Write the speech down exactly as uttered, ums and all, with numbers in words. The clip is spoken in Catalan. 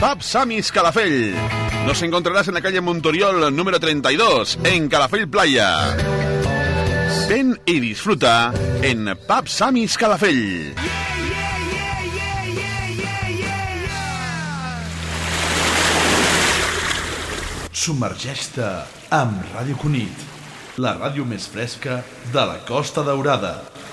Pub Samis Calafell. Nos encontrarás en la calle Montoriol número treinta y dos, en Calafell Playa. Ven y disfruta en Pub Samis Calafell. Submergeix-te amb Ràdio Cunit, la ràdio més fresca de la Costa Daurada.